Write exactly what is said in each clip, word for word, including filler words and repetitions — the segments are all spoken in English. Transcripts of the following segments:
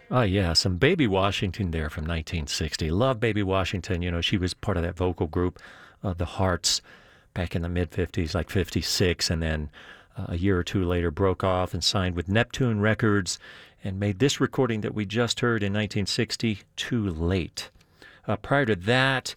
Oh, yeah, some Baby Washington there from nineteen sixty. Love Baby Washington. You know, she was part of that vocal group, uh, the Hearts, back in the mid fifties, like fifty-six, and then uh, a year or two later broke off and signed with Neptune Records and made this recording that we just heard in nineteen sixty, Too Late. Uh, prior to that,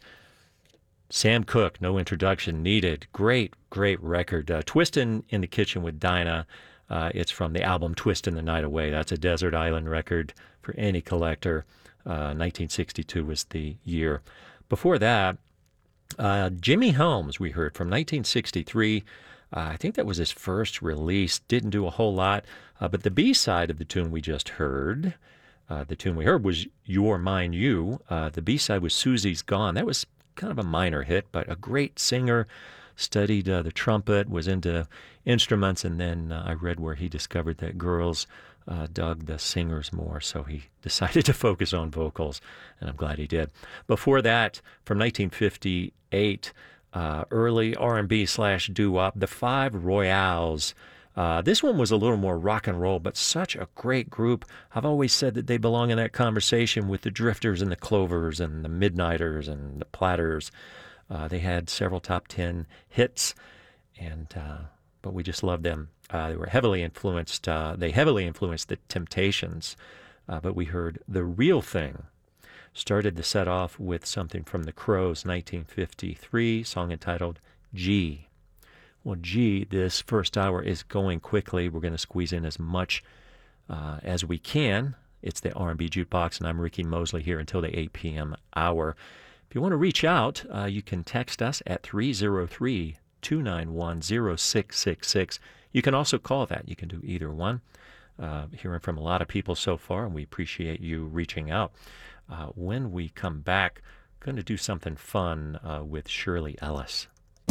Sam Cooke, No Introduction Needed. Great, great record. Uh, Twistin' in the Kitchen with Dinah. Uh, it's from the album Twistin' the Night Away. That's a Desert Island record for any collector. Uh, nineteen sixty-two was the year. Before that, uh, Jimmy Helms, we heard from nineteen sixty-three. Uh, I think that was his first release. Didn't do a whole lot. Uh, but the B-side of the tune we just heard, uh, the tune we heard was You're Mine You. Uh, the B-side was Susie's Gone. That was kind of a minor hit, but a great singer. Studied uh, the trumpet, was into instruments, and then uh, I read where he discovered that girls uh, dug the singers more, so he decided to focus on vocals, and I'm glad he did. Before that, from nineteen fifty-eight, uh, early R and B slash doo-wop, the Five Royales. Uh, this one was a little more rock and roll, but such a great group. I've always said that they belong in that conversation with the Drifters and the Clovers and the Midnighters and the Platters. Uh, they had several top ten hits, and uh, but we just loved them. Uh, they were heavily influenced. Uh, they heavily influenced the Temptations, uh, but we heard The Real Thing. Started the set off with something from the Crows, nineteen fifty-three, song entitled G. Well, G, this first hour is going quickly. We're going to squeeze in as much uh, as we can. It's the R and B Jukebox, and I'm Ricky Mosley here until the eight p.m. hour. If you want to reach out, uh, you can text us at three oh three, two nine one, oh six six six. You can also call that. You can do either one. Uh, hearing from a lot of people so far, and we appreciate you reaching out. Uh, when we come back, going to do something fun uh, with Shirley Ellis.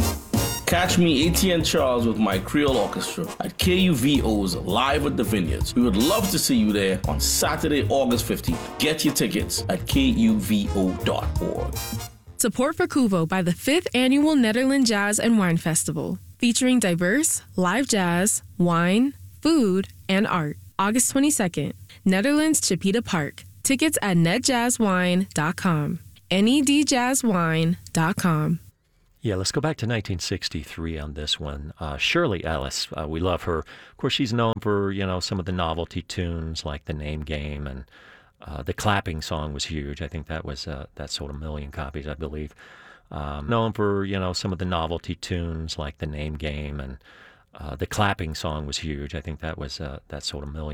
Catch me, A T N Charles, with my Creole Orchestra at K U V O's Live at the Vineyards. We would love to see you there on Saturday, August fifteenth. Get your tickets at K U V O dot org. Support for Kuvo by the fifth Annual Netherlands Jazz and Wine Festival, featuring diverse live jazz, wine, food, and art. August twenty-second, Netherlands Chipeta Park. Tickets at net jazz wine dot com. N E D jazz wine dot com. Yeah, let's go back to nineteen sixty-three on this one. Uh, Shirley Ellis, uh, we love her. Of course, she's known for, you know, some of the novelty tunes like The Name Game, and uh, the Clapping song was huge. I think that was uh, that sold a million copies, I believe. Um, known for, you know, some of the novelty tunes like The Name Game, and uh, the Clapping song was huge. I think that was uh, that sold a million.